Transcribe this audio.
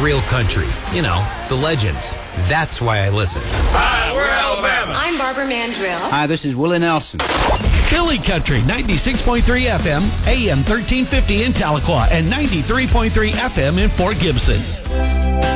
real country. You know, the legends. That's why I listen. Hi, we're Alabama. I'm Barbara Mandrill. Hi, this is Willie Nelson. Philly Country, 96.3 FM, AM 1350 in Tahlequah, and 93.3 FM in Fort Gibson.